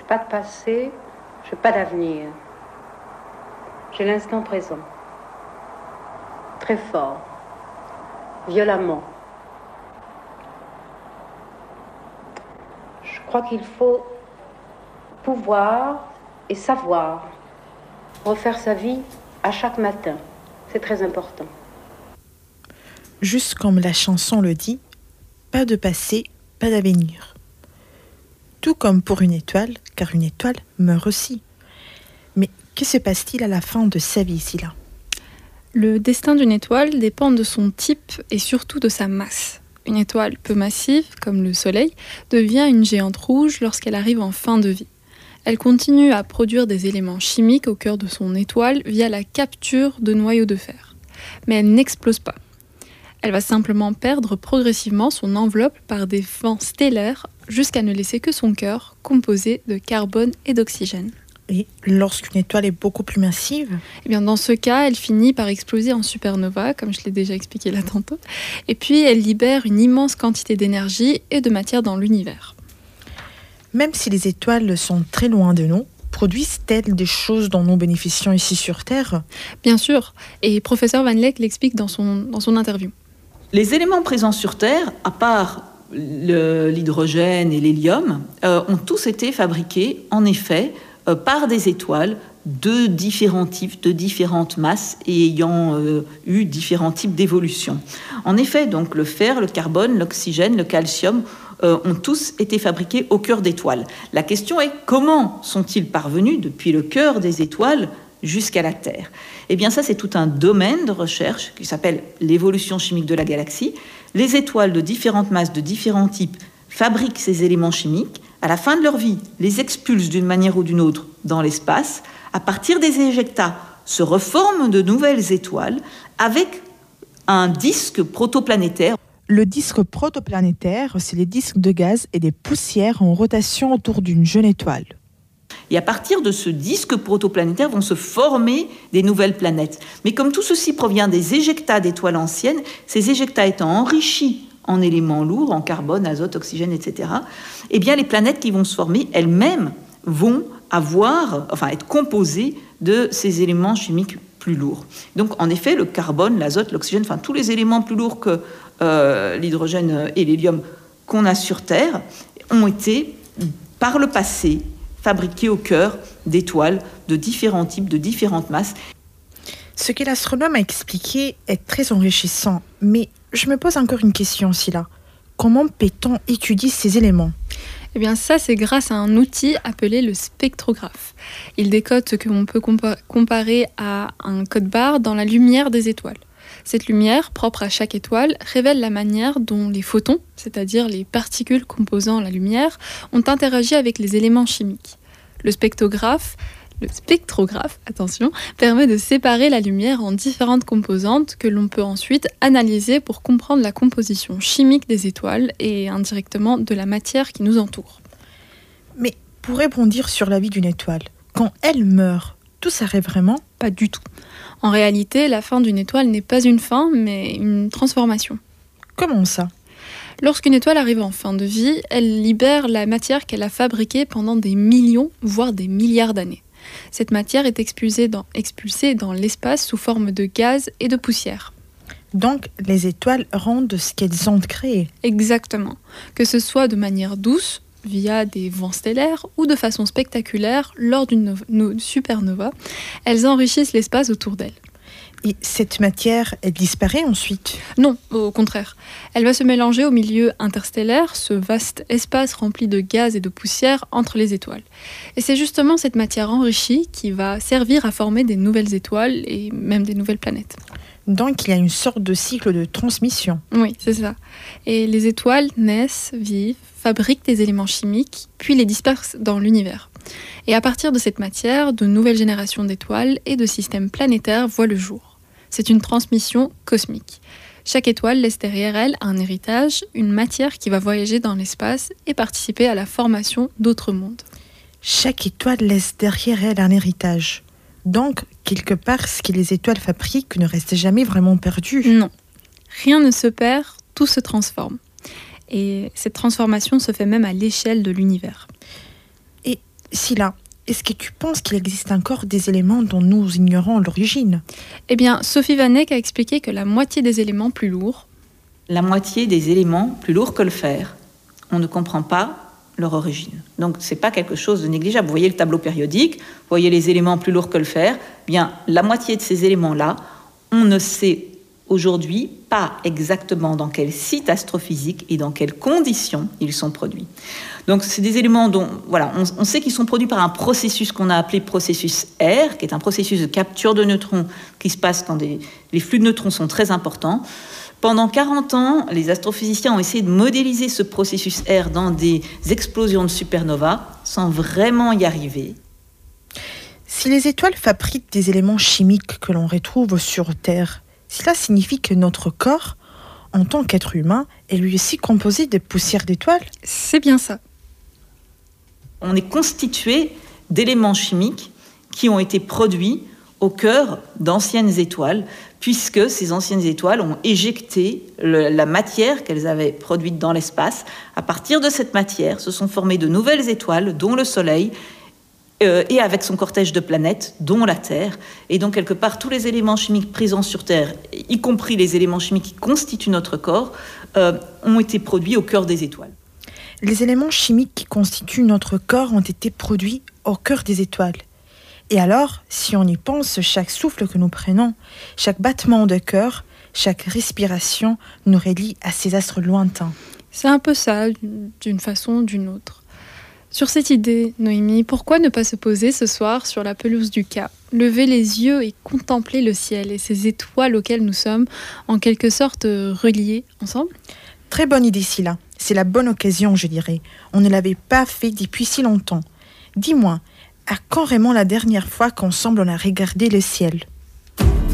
J'ai pas de passé, j'ai pas d'avenir. J'ai l'instant présent. Très fort. Violemment. Je crois qu'il faut pouvoir et savoir refaire sa vie à chaque matin. C'est très important. Juste comme la chanson le dit, pas de passé, pas d'avenir. Tout comme pour une étoile, car une étoile meurt aussi. Mais que se passe-t-il à la fin de sa vie, Scylla ? Le destin d'une étoile dépend de son type et surtout de sa masse. Une étoile peu massive, comme le Soleil, devient une géante rouge lorsqu'elle arrive en fin de vie. Elle continue à produire des éléments chimiques au cœur de son étoile via la capture de noyaux de fer. Mais elle n'explose pas. Elle va simplement perdre progressivement son enveloppe par des vents stellaires jusqu'à ne laisser que son cœur, composé de carbone et d'oxygène. Et lorsqu'une étoile est beaucoup plus massive ? Eh bien, dans ce cas, elle finit par exploser en supernova, comme je l'ai déjà expliqué là tantôt. Et puis, elle libère une immense quantité d'énergie et de matière dans l'univers. Même si les étoiles sont très loin de nous, produisent-elles des choses dont nous bénéficions ici sur Terre ? Bien sûr, et professeur Van Leck l'explique dans son interview. Les éléments présents sur Terre, à part l'hydrogène et l'hélium, ont tous été fabriqués, en effet, par des étoiles de différents types, de différentes masses et ayant eu différents types d'évolution. En effet, donc, le fer, le carbone, l'oxygène, le calcium ont tous été fabriqués au cœur d'étoiles. La question est comment sont-ils parvenus depuis le cœur des étoiles jusqu'à la Terre ? Eh bien ça, c'est tout un domaine de recherche qui s'appelle l'évolution chimique de la galaxie. Les étoiles de différentes masses, de différents types, fabriquent ces éléments chimiques. À la fin de leur vie, les expulsent d'une manière ou d'une autre dans l'espace. À partir des éjectats, se reforment de nouvelles étoiles avec un disque protoplanétaire. Le disque protoplanétaire, c'est les disques de gaz et des poussières en rotation autour d'une jeune étoile. Et à partir de ce disque protoplanétaire vont se former des nouvelles planètes. Mais comme tout ceci provient des éjectats d'étoiles anciennes, ces éjectats étant enrichis en éléments lourds, en carbone, azote, oxygène, etc., eh bien les planètes qui vont se former elles-mêmes vont être composées de ces éléments chimiques plus lourds. Donc en effet, le carbone, l'azote, l'oxygène, tous les éléments plus lourds que l'hydrogène et l'hélium qu'on a sur Terre ont été, par le passé, fabriqués au cœur d'étoiles de différents types, de différentes masses. Ce que l'astronome a expliqué est très enrichissant, mais je me pose encore une question, Scylla. Comment peut-on étudier ces éléments ? Eh bien ça, c'est grâce à un outil appelé le spectrographe. Il décode ce que l'on peut comparer à un code-barre dans la lumière des étoiles. Cette lumière, propre à chaque étoile, révèle la manière dont les photons, c'est-à-dire les particules composant la lumière, ont interagi avec les éléments chimiques. Le spectrographe, permet de séparer la lumière en différentes composantes que l'on peut ensuite analyser pour comprendre la composition chimique des étoiles et indirectement de la matière qui nous entoure. Mais pour rebondir sur la vie d'une étoile, quand elle meurt, tout s'arrête vraiment ? Pas du tout. En réalité, la fin d'une étoile n'est pas une fin, mais une transformation. Comment ça ? Lorsqu'une étoile arrive en fin de vie, elle libère la matière qu'elle a fabriquée pendant des millions, voire des milliards d'années. Cette matière est expulsée dans l'espace sous forme de gaz et de poussière. Donc, les étoiles rendent ce qu'elles ont créé. Exactement. Que ce soit de manière douce, via des vents stellaires, ou de façon spectaculaire, lors d'une supernova, elles enrichissent l'espace autour d'elles. Et cette matière, elle disparaît ensuite ? Non, au contraire. Elle va se mélanger au milieu interstellaire, ce vaste espace rempli de gaz et de poussière entre les étoiles. Et c'est justement cette matière enrichie qui va servir à former des nouvelles étoiles et même des nouvelles planètes. Donc il y a une sorte de cycle de transmission. Oui, c'est ça. Et les étoiles naissent, vivent, fabriquent des éléments chimiques, puis les dispersent dans l'univers. Et à partir de cette matière, de nouvelles générations d'étoiles et de systèmes planétaires voient le jour. C'est une transmission cosmique. Chaque étoile laisse derrière elle un héritage, une matière qui va voyager dans l'espace et participer à la formation d'autres mondes. Chaque étoile laisse derrière elle un héritage. Donc, quelque part, ce que les étoiles fabriquent ne reste jamais vraiment perdu. Non. Rien ne se perd, tout se transforme. Et cette transformation se fait même à l'échelle de l'univers. Et Scylla, est-ce que tu penses qu'il existe encore des éléments dont nous ignorons l'origine? Eh bien, Sophie Van Eck a expliqué que la moitié des éléments plus lourds, La moitié des éléments plus lourds que le fer, on ne comprend pas leur origine. Donc, ce n'est pas quelque chose de négligeable. Vous voyez le tableau périodique, vous voyez les éléments plus lourds que le fer. Bien, la moitié de ces éléments-là, on ne sait aujourd'hui pas exactement dans quel site astrophysique et dans quelles conditions ils sont produits. Donc, c'est des éléments dont, voilà, on sait qu'ils sont produits par un processus qu'on a appelé processus R, qui est un processus de capture de neutrons qui se passe quand les flux de neutrons sont très importants. Pendant 40 ans, les astrophysiciens ont essayé de modéliser ce processus R dans des explosions de supernovas sans vraiment y arriver. Si les étoiles fabriquent des éléments chimiques que l'on retrouve sur Terre, cela signifie que notre corps, en tant qu'être humain, est lui aussi composé de poussière d'étoiles? c'est bien ça. On est constitué d'éléments chimiques qui ont été produits au cœur d'anciennes étoiles, puisque ces anciennes étoiles ont éjecté la matière qu'elles avaient produite dans l'espace. À partir de cette matière, se sont formées de nouvelles étoiles, dont le Soleil, et avec son cortège de planètes, dont la Terre. Et donc, quelque part, tous les éléments chimiques présents sur Terre, y compris les éléments chimiques qui constituent notre corps, ont été produits au cœur des étoiles. Les éléments chimiques qui constituent notre corps ont été produits au cœur des étoiles. Et alors, si on y pense, chaque souffle que nous prenons, chaque battement de cœur, chaque respiration nous relie à ces astres lointains. C'est un peu ça, d'une façon ou d'une autre. Sur cette idée, Noémie, pourquoi ne pas se poser ce soir sur la pelouse du Cap, lever les yeux et contempler le ciel et ces étoiles auxquelles nous sommes en quelque sorte reliés ensemble? Très bonne idée, Scylla. C'est la bonne occasion, je dirais. On ne l'avait pas fait depuis si longtemps. Dis-moi, à quand vraiment la dernière fois qu'ensemble on a regardé le ciel?